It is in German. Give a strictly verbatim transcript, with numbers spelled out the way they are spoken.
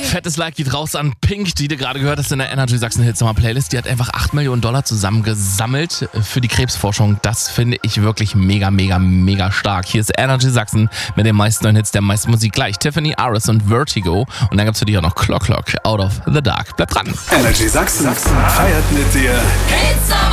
Fettes Like geht raus an Pink, die du gerade gehört hast in der Energy Sachsen Hitsummer Playlist. Die hat einfach acht Millionen Dollar zusammengesammelt für die Krebsforschung. Das finde ich wirklich mega, mega, mega stark. Hier ist Energy Sachsen mit den meisten neuen Hits der meisten Musik gleich. Tiffany Aris und Vertigo. Und dann gibt's für dich auch noch Clock Clock, Out of the Dark. Bleib dran. Energy Sachsen feiert mit dir.